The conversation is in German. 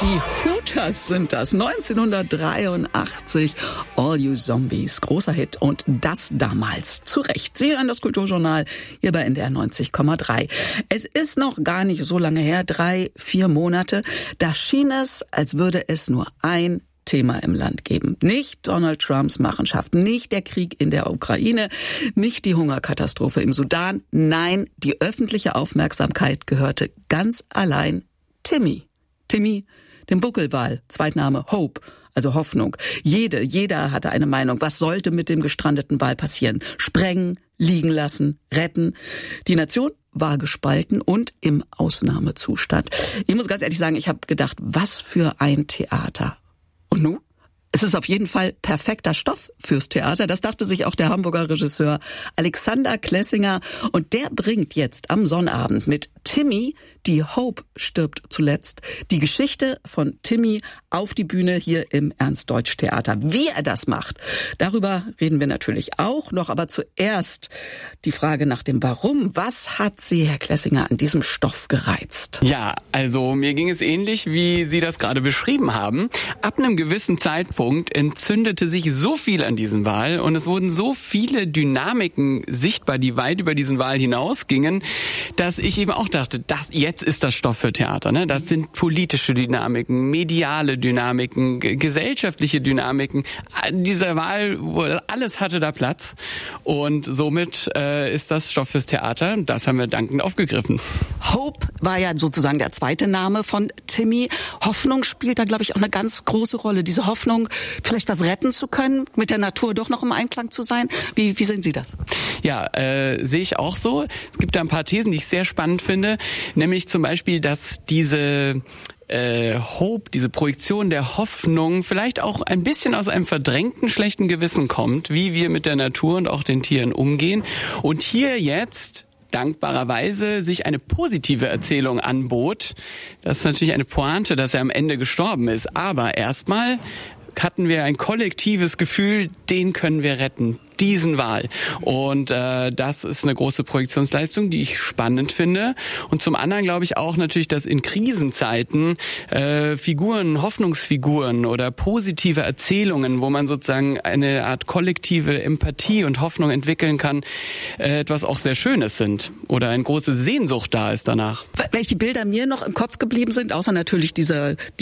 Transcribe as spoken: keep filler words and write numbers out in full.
Die Hooters sind das. neunzehnhundertdreiundachtzig. All You Zombies. Großer Hit. Und das damals. Zu Recht. Sie hören das Kulturjournal hier bei N D R neunzig Komma drei. Es ist noch gar nicht so lange her. Drei, vier Monate. Da schien es, als würde es nur ein Thema im Land geben. Nicht Donald Trumps Machenschaften, nicht der Krieg in der Ukraine, nicht die Hungerkatastrophe im Sudan. Nein, die öffentliche Aufmerksamkeit gehörte ganz allein Timmy. Timmy, dem Buckelwal, Zweitname Hope, also Hoffnung. Jede, jeder hatte eine Meinung. Was sollte mit dem gestrandeten Wal passieren? Sprengen, liegen lassen, retten? Die Nation war gespalten und im Ausnahmezustand. Ich muss ganz ehrlich sagen, ich habe gedacht, was für ein Theater. Und nun? Es ist auf jeden Fall perfekter Stoff fürs Theater. Das dachte sich auch der Hamburger Regisseur Alexander Klessinger. Und der bringt jetzt am Sonnabend mit Timmy, die Hope stirbt zuletzt, die Geschichte von Timmy auf die Bühne hier im Ernst-Deutsch-Theater. Wie er das macht, darüber reden wir natürlich auch noch. Aber zuerst die Frage nach dem Warum. Was hat Sie, Herr Klessinger, an diesem Stoff gereizt? Ja, also mir ging es ähnlich, wie Sie das gerade beschrieben haben. Ab einem gewissen Zeitpunkt entzündete sich so viel an diesem Wal und es wurden so viele Dynamiken sichtbar, die weit über diesen Wal hinausgingen, dass ich eben auch dachte, das jetzt ist das Stoff für Theater. Ne? Das sind politische Dynamiken, mediale Dynamiken, g- gesellschaftliche Dynamiken. Dieser Wal, alles hatte da Platz und somit äh, ist das Stoff fürs Theater. Das haben wir dankend aufgegriffen. Hope war ja sozusagen der zweite Name von Timmy. Hoffnung spielt da, glaube ich, auch eine ganz große Rolle. Diese Hoffnung, vielleicht was retten zu können, mit der Natur doch noch im Einklang zu sein. Wie, wie sehen Sie das? Ja, äh, sehe ich auch so. Es gibt da ein paar Thesen, die ich sehr spannend finde. Nämlich zum Beispiel, dass diese äh, Hope, diese Projektion der Hoffnung vielleicht auch ein bisschen aus einem verdrängten schlechten Gewissen kommt, wie wir mit der Natur und auch den Tieren umgehen. Und hier jetzt dankbarerweise sich eine positive Erzählung anbot. Das ist natürlich eine Pointe, dass er am Ende gestorben ist. Aber erstmal hatten wir ein kollektives Gefühl, den können wir retten, diesen Wal. Und äh, das ist eine große Projektionsleistung, die ich spannend finde. Und zum anderen glaube ich auch natürlich, dass in Krisenzeiten äh, Figuren, Hoffnungsfiguren oder positive Erzählungen, wo man sozusagen eine Art kollektive Empathie und Hoffnung entwickeln kann, äh, etwas auch sehr Schönes sind oder eine große Sehnsucht da ist danach. Welche Bilder mir noch im Kopf geblieben sind, außer natürlich dieser